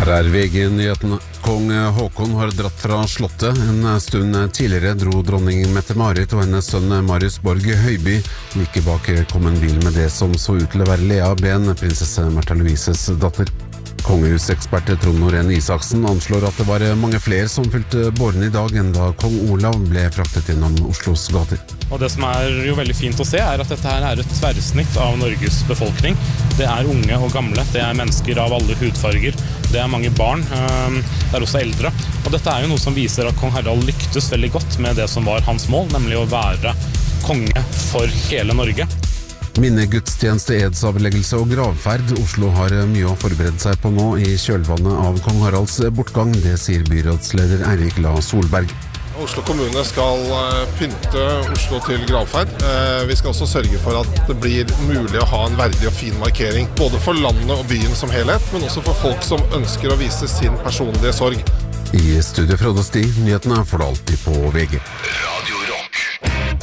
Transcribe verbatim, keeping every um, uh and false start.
Her er V G-nyhetene. Kong Håkon har dratt fra slottet. En stund tidligere dro dronning Mette-Marit og hennes sønn Marius Borg Høiby. Like bak kom en bil med det som så ut til å være Lea Ben, prinsesse Märtha Louises datter. Kongehusekspert Trond Norén Isaksen anslår at det var mange flere som fylte båren i dag enn da kong Olav ble fraktet gjennom Oslos gater. Og det som er jo veldig fint å se er at dette her er et tverrsnitt av Norges befolkning. Det er unge og gamle, det er mennesker av alle hudfarger, det er mange barn, det er også eldre. Og dette er jo noe som viser at kong Harald lyktes veldig godt med det som var hans mål, nemlig å være konge for hele Norge. Minnegudstjeneste, edsavleggelse og gravferd. Oslo har mye å forberede seg på nå i kjølvannet av kong Haralds bortgang. Det sier byrådsleder Eirik La Solberg. Oslo kommune skal pynte Oslo til gravferd. Vi skal også sørge for at det blir mulig å ha en verdig og fin markering, både for landet og byen som helhet, men også for folk som ønsker å vise sin personlige sorg. I studio Frode Stig, nyhetene får du alltid på V G.